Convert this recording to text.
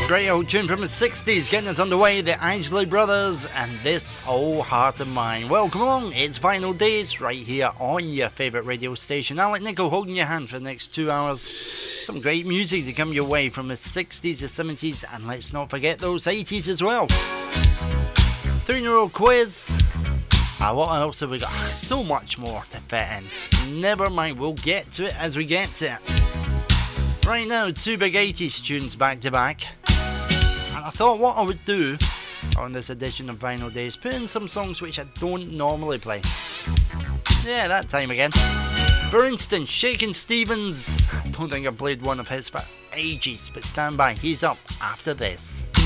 Great old tune from the 60s getting us underway, the Isley Brothers and This Old Heart of Mine. Well, come along, it's Vinyl Days right here on your favourite radio station. Alec Nichol holding your hand for the next 2 hours. Some great music to come your way from the 60s, the 70s, and let's not forget those 80s as well. 3-year-old quiz. What else have we got? So much more to fit in. Never mind, we'll get to it as we get to it. Right now, two big 80s tunes back to back. And I thought what I would do on this edition of Vinyl Days, put in some songs which I don't normally play. Yeah, that time again. For instance, Shakin' Stevens. I don't think I've played one of his for ages, but stand by, he's up after this.